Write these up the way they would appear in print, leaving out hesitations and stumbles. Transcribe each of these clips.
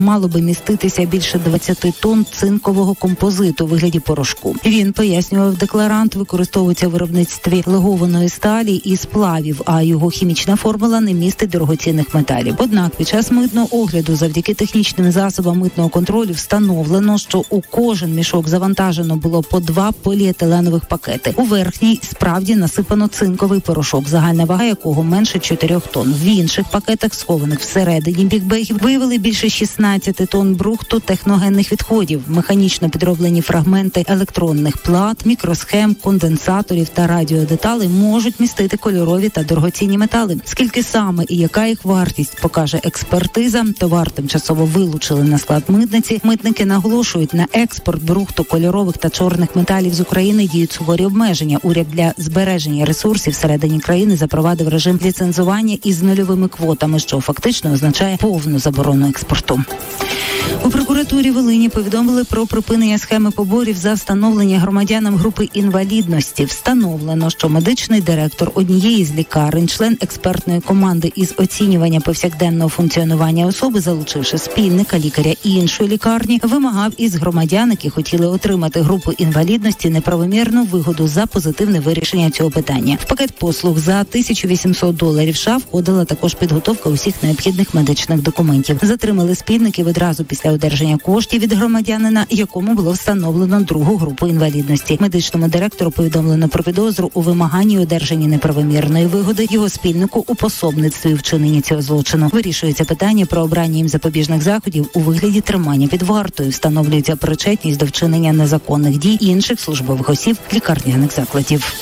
мало би міститися більше 20 тонн цинкового композиту у вигляді порошку. Він, пояснював декларант, використовується в виробництві легованої сталі і сплавів, а його хімічна формула не містить дорогоцінних металів. Однак під час митного огляду завдяки технічним засобам митного контролю встановлено, що у кожен мішок завантажено було по 2 поліетиленових пакети. У верхній справді насипано цинковий порошок, загальна вага якого менше 4 тонн. В інших пакетах, схованих всередині бікбегів, виявили більше 16 тонн брухту техногенних відходів, механічно підроблені фрагменти електронних плат, мікросхем, конденсаторів та радіодеталей можуть містити кольорові та дорогоцінні метали. Скільки саме і яка їх вартість, покаже експертиза. Товар тимчасово вилучили на склад митниці. Митники наголошують, на експорт брухту кольорових та чорних металів з України діють суворі обмеження. Уряд для збереження ресурсів всередині країни запровадив режим ліцензування із нульовими квотами, що фактично означає повну заборону експорту. У прокуратурі Волині повідомили про припинення схеми поборів за встановлення громадянам групи інвалідності. Встановлено, що медичний директор однієї з лікарень, член експертної команди із оцінювання повсякденного функціонування особи, залучивши спільника, лікаря іншої лікарні, вимагав із громадян, які хотіли отримати групу інвалідності, неправомірну вигоду за позитивне вирішення цього питання. В пакет послуг за $1800 США входила також підготовка усіх необхідних медичних документів. Затримали спільників одразу після одержання коштів від громадянина, якому було встановлено другу групу інвалідності. Медичному директору повідомлено про підозру у вимаганні одержання неправомірної вигоди, його спільнику у пособництві вчиненні цього злочину. Вирішується питання про обрання їм запобіжних заходів у вигляді тримання під вартою. Встановлюється причетність до вчинення незаконних дій інших службових осіб лікарняних закладів.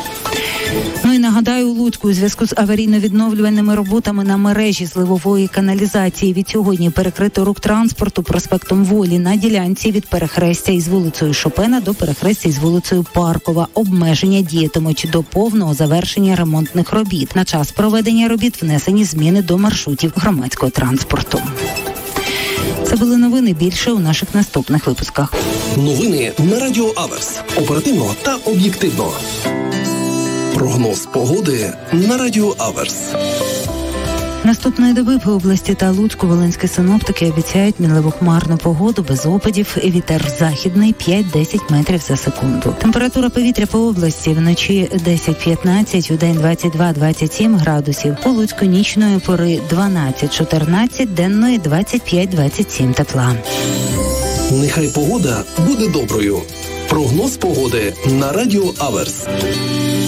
Ну і нагадаю, у Луцьку у зв'язку з аварійно-відновлювальними роботами на мережі зливової каналізації від сьогодні перекрито рух транспорту проспектом Волі на ділянці від перехрестя із вулицею Шопена до перехрестя із вулицею Паркова. Обмеження діятимуть до повного завершення ремонтних робіт. На час проведення робіт внесені зміни до маршрутів громадського транспорту. Це були новини. Більше у наших наступних випусках. Новини на Радіо Аверс. Оперативно та об'єктивно. Прогноз погоди на Радіо Аверс. Наступної доби по області та Луцьку волинські синоптики обіцяють мінливу хмарну погоду без опадів. Вітер західний 5-10 метрів за секунду. Температура повітря по області вночі 10-15, удень 22-27 градусів. По Луцьку нічної пори 12-14, денної 25-27 тепла. Нехай погода буде доброю. Прогноз погоди на Радіо Аверс.